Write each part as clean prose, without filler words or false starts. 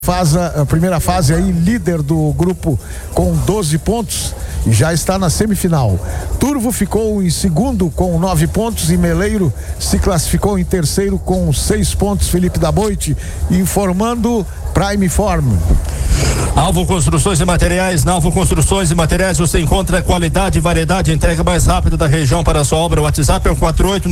A primeira fase aí, líder do grupo com 12 pontos e já está na semifinal. Turvo ficou em segundo com 9 pontos e Meleiro se classificou em terceiro com 6 pontos. Felipe da Boite informando Prime Form. Alvo Construções e Materiais. Na Alvo Construções e Materiais você encontra qualidade e variedade, entrega mais rápida da região para a sua obra. O WhatsApp é o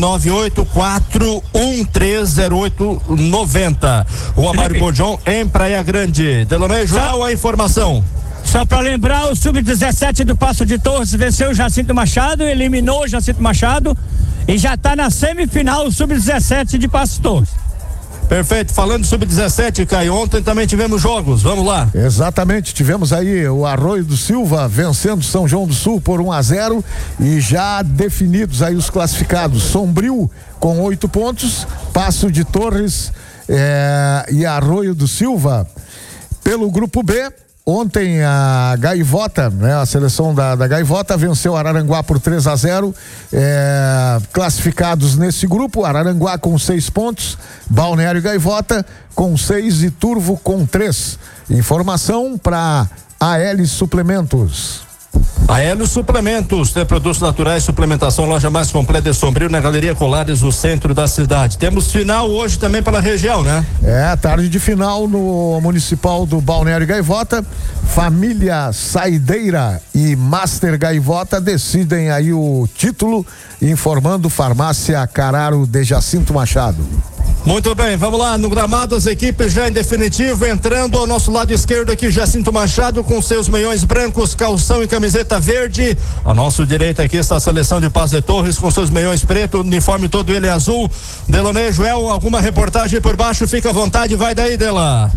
48984130890. Rua Mário Borjão, em Praia Grande. Delonei, João, a informação. Só para lembrar, o Sub-17 do Passo de Torres venceu o Jacinto Machado, eliminou o Jacinto Machado e já está na semifinal o Sub-17 de Passo de Torres. Perfeito, falando sobre 17, Caio, ontem também tivemos jogos, vamos lá. Exatamente, tivemos aí o Arroio do Silva vencendo São João do Sul por 1-0 e já definidos aí os classificados. Sombrio com 8 pontos, Passo de Torres e Arroio do Silva. Pelo grupo B, ontem a Gaivota, né, a seleção da Gaivota venceu Araranguá por 3-0, classificados nesse grupo, Araranguá com 6 pontos, Balneário Gaivota com 6 e Turvo com 3. Informação para AL Suplementos. A Hélio Suplementos, tem produtos naturais, suplementação, loja mais completa de Sombrio, na Galeria Colares, no centro da cidade. Temos final hoje também pela região, né? Tarde de final no Municipal do Balneário Gaivota. Família Saideira e Master Gaivota decidem aí o título, informando Farmácia Cararo de Jacinto Machado. Muito bem, vamos lá, no gramado as equipes já em definitivo, entrando ao nosso lado esquerdo aqui, Jacinto Machado com seus meiões brancos, calção e camiseta verde. Ao nosso direito aqui está a seleção de Passo de Torres com seus meiões preto, uniforme todo ele azul. Delonei, Joel, alguma reportagem por baixo, fica à vontade, vai daí, Dela.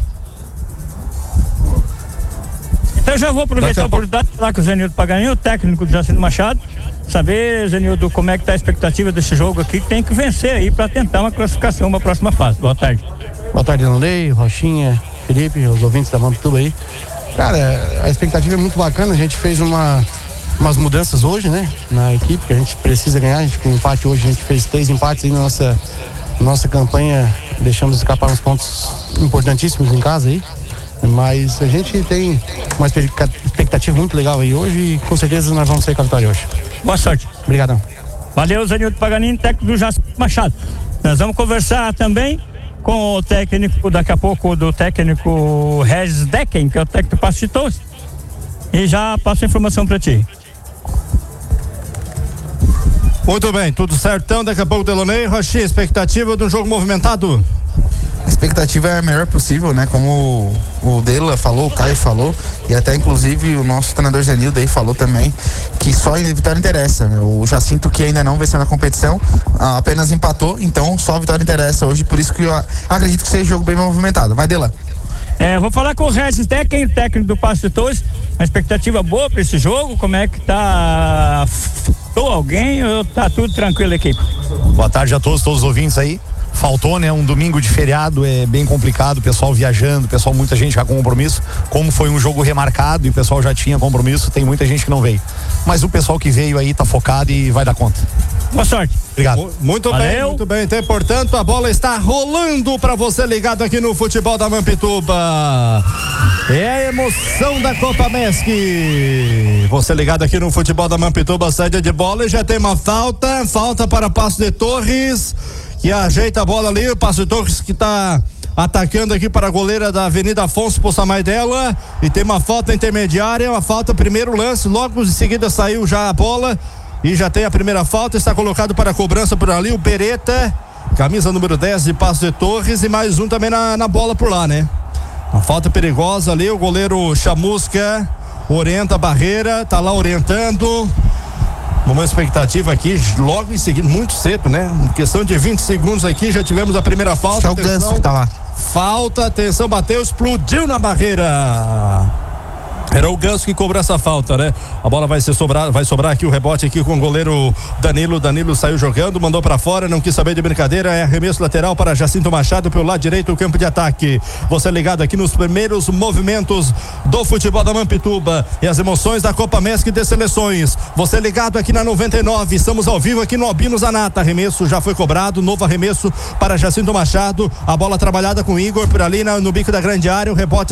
Então já vou aproveitar a oportunidade de falar com o Zenildo Paganinho, o técnico do Jacinto Machado, saber, Zenildo, como é que está a expectativa desse jogo aqui, que tem que vencer aí para tentar uma classificação, uma próxima fase. Boa tarde. Boa tarde, Delonei, Rochinha, Felipe, os ouvintes da Mampituba aí. Cara, a expectativa é muito bacana, a gente fez umas mudanças hoje, né, na equipe, que a gente precisa ganhar. A gente, com empate hoje, a gente fez 3 empates aí na nossa campanha, deixamos escapar uns pontos importantíssimos em casa aí. Mas a gente tem uma expectativa muito legal aí hoje e com certeza nós vamos sair com a vitória hoje. Boa sorte. Obrigadão. Valeu, Zenildo Paganini, técnico do Jacinto Machado. Nós vamos conversar também com o técnico, daqui a pouco, do técnico Regis Decken, que é o técnico do Passo de Torres. E já passo a informação para ti. Muito bem, tudo certo então, daqui a pouco Delonei, Rochinha, expectativa de um jogo movimentado? A expectativa é a melhor possível, né? Como o Dela falou, o Caio falou, e até inclusive o nosso treinador Zenildo aí falou também, que só a vitória interessa. O Jacinto, que ainda não venceu na competição, apenas empatou, então só a vitória interessa hoje, por isso que eu acredito que seja um jogo bem movimentado. Vai, Dela. Vou falar com o Regis Decken, técnico do Passo de Torres. Uma expectativa boa para esse jogo, como é que tá? Faltou alguém ou tá tudo tranquilo, equipe? Boa tarde a todos os ouvintes aí. Faltou, né? Um domingo de feriado é bem complicado, o pessoal viajando, muita gente já com compromisso. Como foi um jogo remarcado e o pessoal já tinha compromisso, tem muita gente que não veio. Mas o pessoal que veio aí tá focado e vai dar conta. Boa sorte. Obrigado. Muito bem, muito bem. Então, portanto, a bola está rolando para você ligado aqui no futebol da Mampituba. É a emoção da Copa Mesc. Você ligado aqui no futebol da Mampituba, saída de bola e já tem uma falta para Passo de Torres, que ajeita a bola ali, o Passo de Torres que está atacando aqui para a goleira da Avenida Afonso Poçamaidela, e tem uma falta intermediária, uma falta, primeiro lance, logo em seguida saiu já a bola e já tem a primeira falta, está colocado para a cobrança por ali o Beretta, camisa número 10 de Passo de Torres, e mais um também na bola por lá, né? Uma falta perigosa ali, o goleiro Chamusca orienta a barreira, tá lá orientando. Uma expectativa aqui, logo em seguida, muito cedo, né? Em questão de 20 segundos aqui, já tivemos a primeira falta. É o Ganso que tá lá. Falta, atenção, bateu, explodiu na barreira. Era o Ganso que cobrou essa falta, né? A bola vai sobrar aqui o rebote aqui com o goleiro Danilo. Danilo saiu jogando, mandou pra fora, não quis saber de brincadeira. É arremesso lateral para Jacinto Machado pelo lado direito, o campo de ataque. Você ligado aqui nos primeiros movimentos do futebol da Mampituba e as emoções da Copa MESC de Seleções. Você ligado aqui na 99. Estamos ao vivo aqui no Albino Zanata. Arremesso já foi cobrado, novo arremesso para Jacinto Machado. A bola trabalhada com o Igor por ali no bico da grande área. O rebote